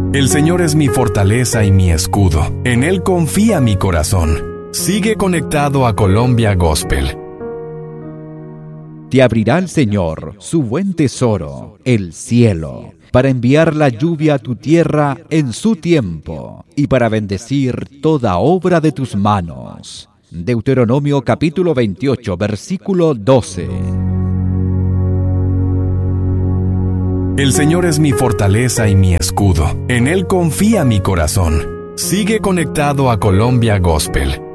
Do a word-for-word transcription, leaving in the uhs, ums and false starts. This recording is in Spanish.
El Señor es mi fortaleza y mi escudo. En Él confía mi corazón. Sigue conectado a Colombia Gospel. Te abrirá el Señor su buen tesoro, el cielo, para enviar la lluvia a tu tierra en su tiempo y para bendecir toda obra de tus manos. Deuteronomio capítulo veintiocho, versículo doce. El Señor es mi fortaleza y mi escudo. En Él confía mi corazón. Sigue conectado a Colombia Gospel.